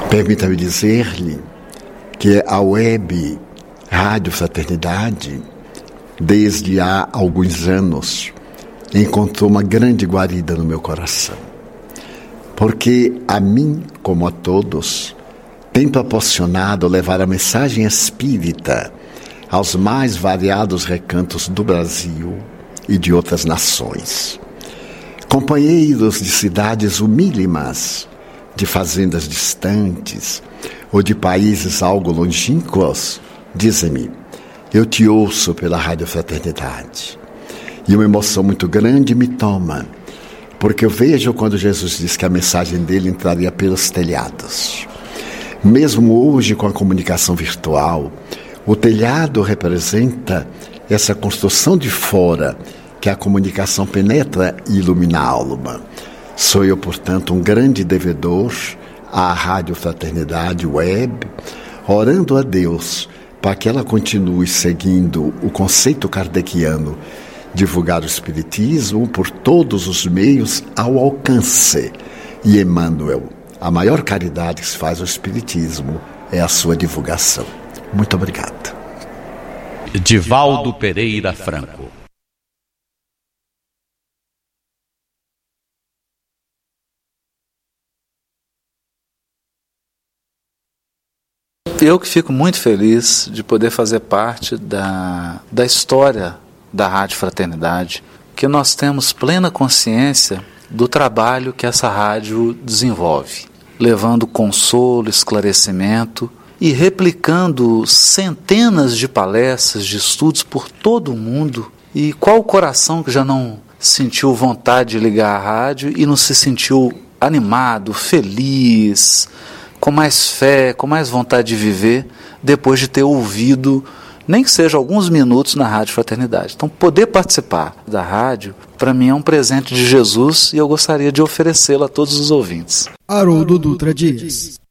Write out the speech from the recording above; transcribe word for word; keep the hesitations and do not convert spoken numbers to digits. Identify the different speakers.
Speaker 1: Permita-me dizer-lhe que a web Rádio Fraternidade, desde há alguns anos, encontrou uma grande guarida no meu coração. Porque a mim, como a todos, tem proporcionado levar a mensagem espírita aos mais variados recantos do Brasil e de outras nações. Companheiros de cidades humílimas, de fazendas distantes ou de países algo longínquos, dizem-me: eu te ouço pela Rádio Fraternidade. E uma emoção muito grande me toma, porque eu vejo quando Jesus disse que a mensagem dele entraria pelos telhados. Mesmo hoje, com a comunicação virtual, o telhado representa essa construção de fora que a comunicação penetra e ilumina a alma. Sou eu, portanto, um grande devedor à Rádio Fraternidade Web, orando a Deus para que ela continue seguindo o conceito kardeciano, divulgar o Espiritismo por todos os meios ao alcance. E Emmanuel, a maior caridade que se faz ao Espiritismo é a sua divulgação. Muito obrigado.
Speaker 2: Divaldo Pereira Franco.
Speaker 3: Eu que fico muito feliz de poder fazer parte da, da história da Rádio Fraternidade, que nós temos plena consciência do trabalho que essa rádio desenvolve, levando consolo, esclarecimento e replicando centenas de palestras, de estudos por todo o mundo. E qual o coração que já não sentiu vontade de ligar a rádio e não se sentiu animado, feliz, com mais fé, com mais vontade de viver, depois de ter ouvido, nem que seja alguns minutos na Rádio Fraternidade. Então, poder participar da rádio, para mim, é um presente de Jesus e eu gostaria de oferecê-lo a todos os ouvintes.
Speaker 4: Haroldo Dutra Dias.